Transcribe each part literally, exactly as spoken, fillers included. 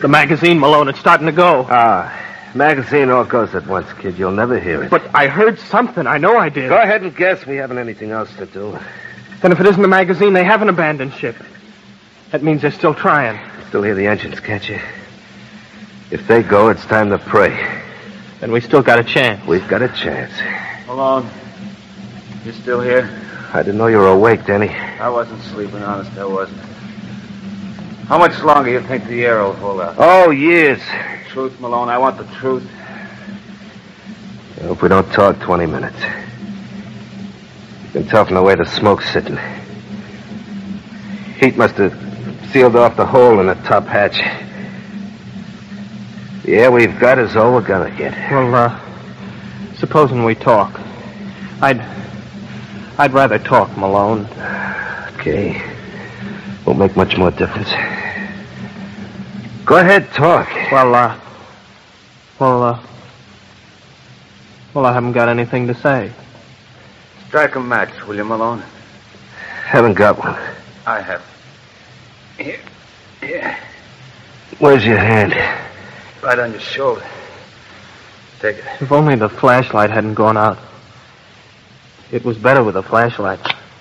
The magazine, Malone, it's starting to go. Ah, magazine all goes at once, kid. You'll never hear it. But I heard something. I know I did. Go ahead and guess. We haven't anything else to do. Then if it isn't the magazine, they haven't abandoned ship. That means they're still trying. Still hear the engines, can't you? If they go, it's time to pray. Then we still got a chance. We've got a chance. Malone, you still here? I didn't know you were awake, Danny. I wasn't sleeping, honest, I wasn't. How much longer you think the air will hold out? Oh, years. Truth, Malone, I want the truth. I hope we don't talk twenty minutes. You can tell from the way the smoke's sitting. Heat must have sealed off the hole in the top hatch. The air we've got is all we're gonna get. Well, uh, supposing we talk. I'd... I'd rather talk, Malone. Okay. Won't make much more difference. Go ahead, talk. Well, uh... Well, uh... Well, I haven't got anything to say. Strike a match, will you, Malone? Haven't got one. I have. Here. Here. Where's your hand? Right on your shoulder. Take it. If only the flashlight hadn't gone out. It was better with a flashlight.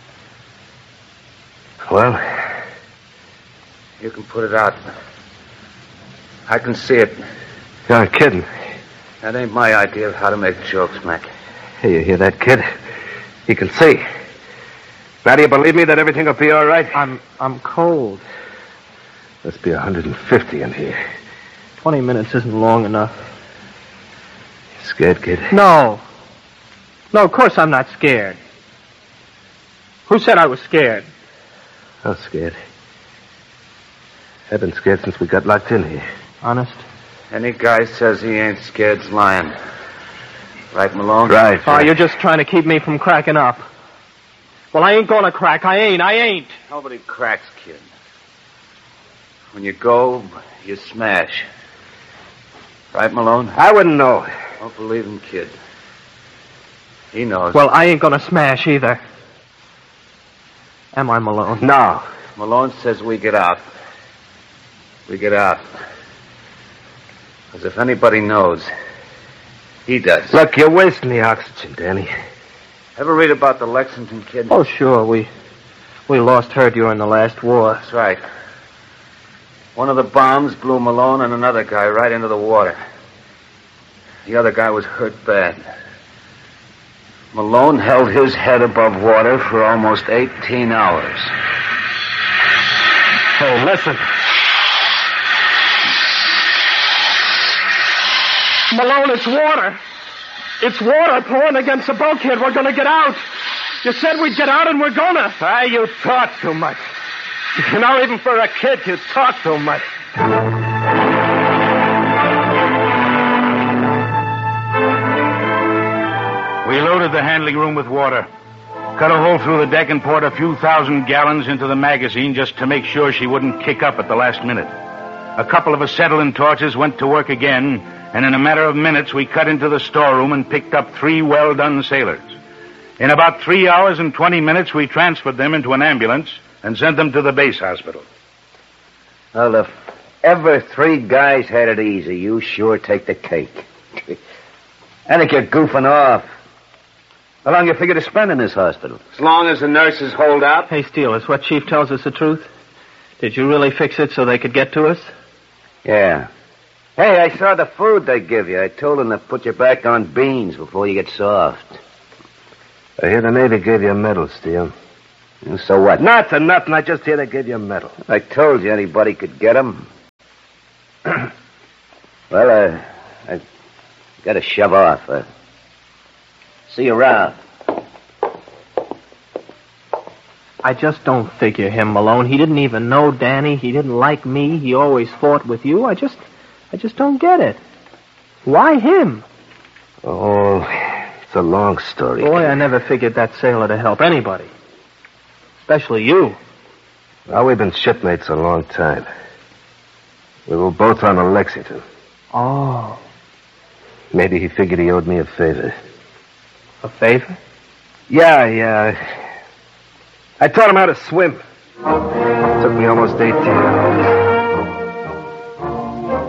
Well? You can put it out. I can see it. You're kidding. That ain't my idea of how to make jokes, Mac. Hey, you hear that, kid? He can see. Now do you believe me that everything will be all right? I'm I'm cold. Must be one hundred fifty in here. Twenty minutes isn't long enough. You scared, kid? No. No, of course I'm not scared. Who said I was scared? I was scared. I've been scared since we got locked in here. Honest? Any guy says he ain't scared's lying. Right, Malone? Right. Oh, you're just trying to keep me from cracking up. Well, I ain't gonna crack. I ain't. I ain't. Nobody cracks, kid. When you go, you smash. Right, Malone? I wouldn't know. Don't believe him, kid. He knows. Well, I ain't gonna smash either. Am I, Malone? No. Malone says we get out. We get out. Because if anybody knows, he does. Look, you're wasting the oxygen, Danny. Ever read about the Lexington kid? Oh, sure. We we lost her during the last war. That's right. One of the bombs blew Malone and another guy right into the water. The other guy was hurt bad. Malone held his head above water for almost eighteen hours. Hey, listen. Malone, it's water. It's water pouring against the bulkhead. We're gonna get out. You said we'd get out, and we're gonna. Ah, you talk too much. You know, even for a kid, you talk too much. We loaded the handling room with water. Cut a hole through the deck and poured a few thousand gallons into the magazine just to make sure she wouldn't kick up at the last minute. A couple of acetylene torches went to work again, and in a matter of minutes we cut into the storeroom and picked up three well-done sailors. In about three hours and twenty minutes, we transferred them into an ambulance and sent them to the base hospital. Well, if ever three guys had it easy, you sure take the cake. I think you're goofing off. How long you figure to spend in this hospital? As long as the nurses hold out. Hey, Steele, is what Chief tells us the truth? Did you really fix it so they could get to us? Yeah. Hey, I saw the food they give you. I told them to put you back on beans before you get soft. I hear the Navy gave you a medal, Steele. And so what? Nothing, nothing. I just hear they gave you a medal. I told you anybody could get them. Well, uh, I gotta shove off. Uh, see you around. I just don't figure him, Malone. He didn't even know Danny. He didn't like me. He always fought with you. I just, I just don't get it. Why him? Oh, it's a long story. Boy, I never figured that sailor to help anybody. Especially you. Well, we've been shipmates a long time. We were both on the Lexington. Oh. Maybe he figured he owed me a favor. A favor? Yeah, yeah. I taught him how to swim. It took me almost eighteen hours.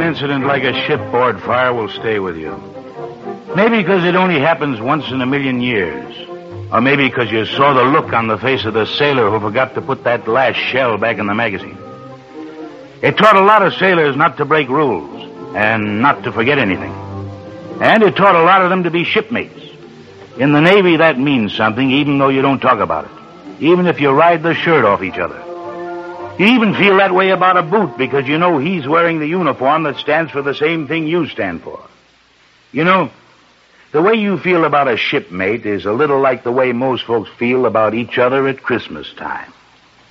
incident like a shipboard fire will stay with you. Maybe because it only happens once in a million years. Or maybe because you saw the look on the face of the sailor who forgot to put that last shell back in the magazine. It taught a lot of sailors not to break rules and not to forget anything. And it taught a lot of them to be shipmates. In the Navy, that means something, even though you don't talk about it. Even if you ride the shirt off each other. You even feel that way about a boot because you know he's wearing the uniform that stands for the same thing you stand for. You know, the way you feel about a shipmate is a little like the way most folks feel about each other at Christmas time.